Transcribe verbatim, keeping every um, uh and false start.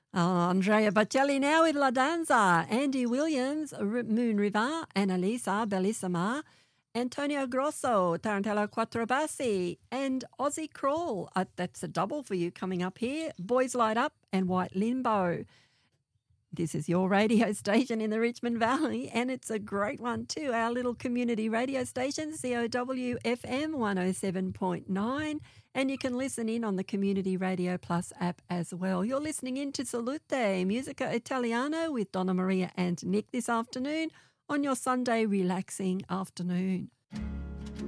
Oh, Andrea Bocelli now with La Danza, Andy Williams, R- Moon River, Annalisa Bellissima, Antonio Grosso, Tarantella Quattro Bassi, and Aussie Crawl. Uh, that's a double for you coming up here. Boys Light Up and White Limbo. This is your radio station in the Richmond Valley, and it's a great one too. Our little community radio station, C O W F M one oh seven point nine, and you can listen in on the Community Radio Plus app as well. You're listening in to Salute, Musica Italiano with Donna Maria and Nick this afternoon on your Sunday relaxing afternoon.